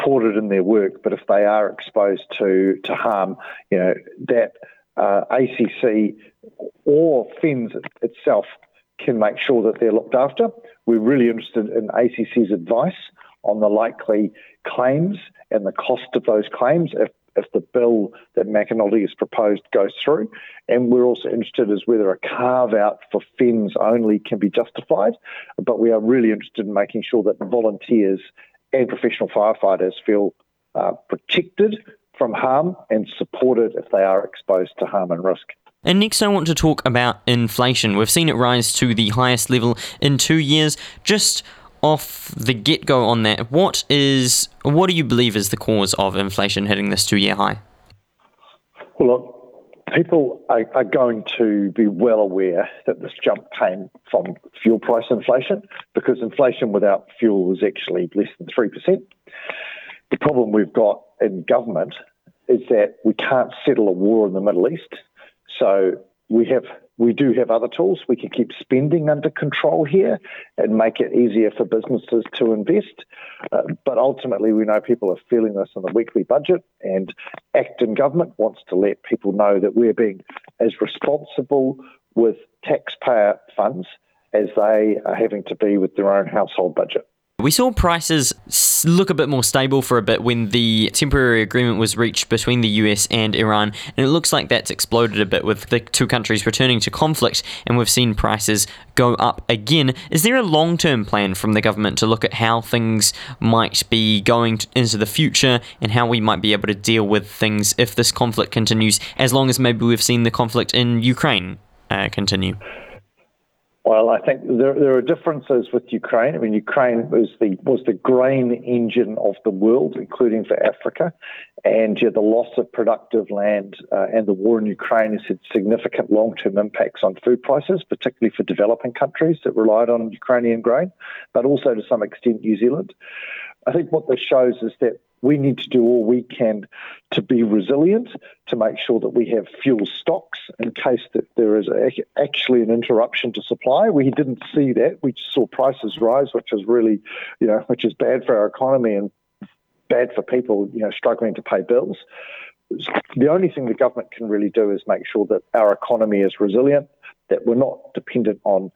supported in their work, but if they are exposed to harm, that ACC or FINS itself can make sure that they're looked after. We're really interested in ACC's advice on the likely claims and the cost of those claims if the bill that McAnulty has proposed goes through. And we're also interested as whether a carve-out for FINS only can be justified. But we are really interested in making sure that volunteers and professional firefighters feel protected from harm and supported if they are exposed to harm and risk. And next I want to talk about inflation. We've seen it rise to the highest level in 2 years. Just off the get-go on that, what do you believe is the cause of inflation hitting this 2-year high? Well, look, people are going to be well aware that this jump came from fuel price inflation, because inflation without fuel was actually less than 3%. The problem we've got in government is that we can't settle a war in the Middle East. So we do have other tools. We can keep spending under control here and make it easier for businesses to invest. But ultimately, we know people are feeling this in the weekly budget, and ACT in government wants to let people know that we're being as responsible with taxpayer funds as they are having to be with their own household budget. We saw prices look a bit more stable for a bit when the temporary agreement was reached between the US and Iran, and it looks like that's exploded a bit with the two countries returning to conflict, and we've seen prices go up again. Is there a long-term plan from the government to look at how things might be going into the future and how we might be able to deal with things if this conflict continues, as long as maybe we've seen the conflict in Ukraine continue? Well, I think there are differences with Ukraine. I mean, Ukraine was the grain engine of the world, including for Africa, and the loss of productive land and the war in Ukraine has had significant long-term impacts on food prices, particularly for developing countries that relied on Ukrainian grain, but also to some extent New Zealand. I think what this shows is that we need to do all we can to be resilient, to make sure that we have fuel stocks in case that there is actually an interruption to supply. We didn't see that. We just saw prices rise, which is really, which is bad for our economy and bad for people, struggling to pay bills. The only thing the government can really do is make sure that our economy is resilient, that we're not dependent on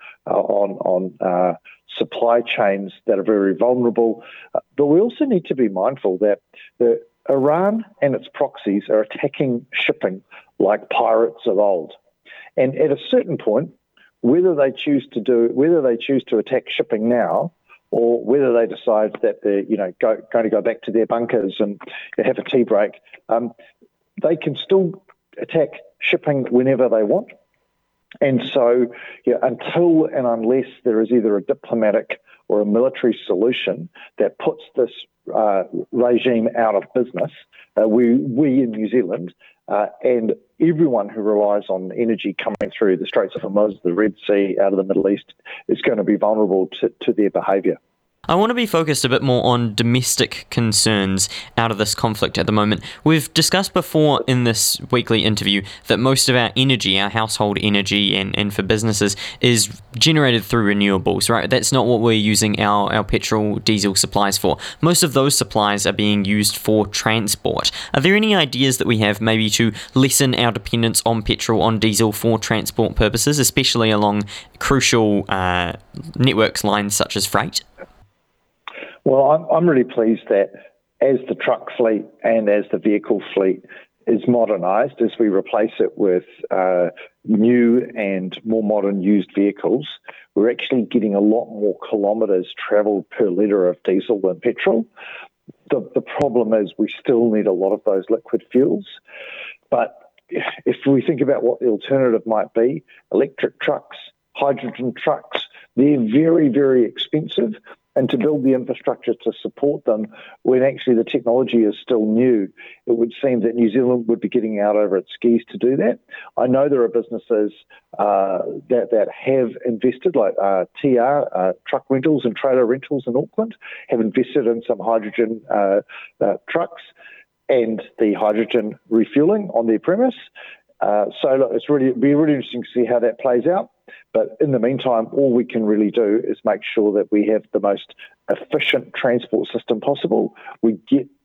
supply chains that are very vulnerable. But we also need to be mindful that Iran and its proxies are attacking shipping like pirates of old. And at a certain point, whether they choose to attack shipping now, or whether they decide that they're going to go back to their bunkers and have a tea break, they can still attack shipping whenever they want. And so, until and unless there is either a diplomatic or a military solution that puts this regime out of business, we in New Zealand and everyone who relies on energy coming through the Straits of Hormuz, the Red Sea, out of the Middle East, is going to be vulnerable to their behaviour. I want to be focused a bit more on domestic concerns out of this conflict at the moment. We've discussed before in this weekly interview that most of our energy, our household energy and for businesses, is generated through renewables, right? That's not what we're using our petrol, diesel supplies for. Most of those supplies are being used for transport. Are there any ideas that we have maybe to lessen our dependence on petrol, on diesel for transport purposes, especially along crucial networks lines such as freight? Well, I'm really pleased that as the truck fleet and as the vehicle fleet is modernised, as we replace it with new and more modern used vehicles, we're actually getting a lot more kilometres travelled per litre of diesel than petrol. The problem is we still need a lot of those liquid fuels. But if we think about what the alternative might be, electric trucks, hydrogen trucks, they're very, very expensive. And to build the infrastructure to support them when actually the technology is still new, it would seem that New Zealand would be getting out over its skis to do that. I know there are businesses that have invested, like TR, Truck Rentals and Trailer Rentals in Auckland, have invested in some hydrogen trucks and the hydrogen refuelling on their premise. So look, it'd be really interesting to see how that plays out. But in the meantime, all we can really do is make sure that we have the most efficient transport system possible. We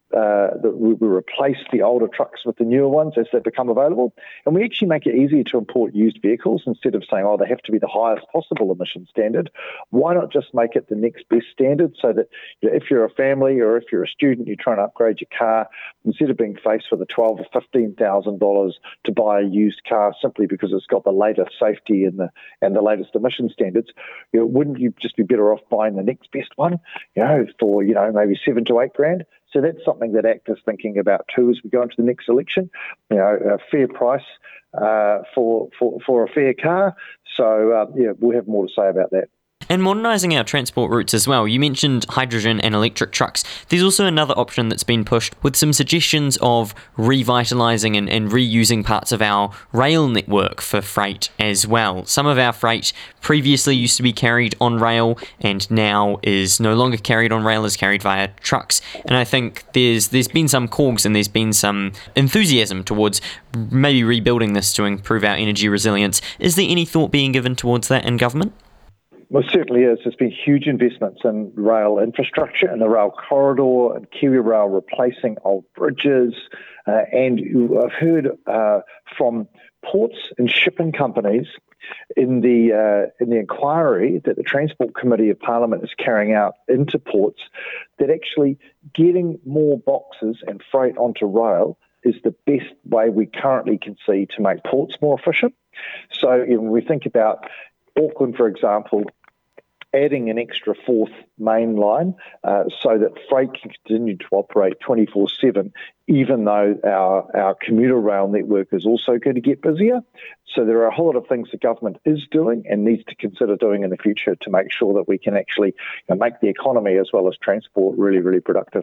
replace the older trucks with the newer ones as they become available, and we actually make it easier to import used vehicles instead of saying, they have to be the highest possible emission standard. Why not just make it the next best standard, so that if you're a family or if you're a student, you're trying to upgrade your car, instead of being faced with a $12,000 or $15,000 to buy a used car simply because it's got the latest safety and the latest emission standards, wouldn't you just be better off buying the next best one, for maybe $7,000 to $8,000? So that's something that ACT is thinking about too as we go into the next election. A fair price for a fair car. So we'll have more to say about that. And modernising our transport routes as well. You mentioned hydrogen and electric trucks. There's also another option that's been pushed with some suggestions of revitalising and reusing parts of our rail network for freight as well. Some of our freight previously used to be carried on rail and now is no longer carried on rail, is carried via trucks. And I think there's been some calls and there's been some enthusiasm towards maybe rebuilding this to improve our energy resilience. Is there any thought being given towards that in government? Well, it certainly is. There's been huge investments in rail infrastructure and the rail corridor and KiwiRail replacing old bridges. And I've heard from ports and shipping companies in the inquiry that the Transport Committee of Parliament is carrying out into ports that actually getting more boxes and freight onto rail is the best way we currently can see to make ports more efficient. So when we think about Auckland, for example, adding an extra fourth main line so that freight can continue to operate 24/7, even though our commuter rail network is also going to get busier. So there are a whole lot of things the government is doing and needs to consider doing in the future to make sure that we can actually make the economy as well as transport really, really productive.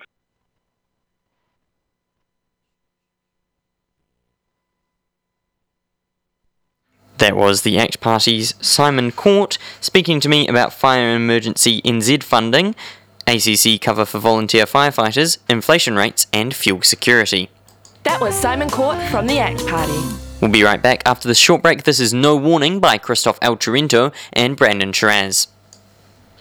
That was the ACT Party's Simon Court speaking to me about Fire and Emergency NZ funding, ACC cover for volunteer firefighters, inflation rates and fuel security. That was Simon Court from the ACT Party. We'll be right back after this short break. This is No Warning by Christoph El Trento and Brandon Shiraz.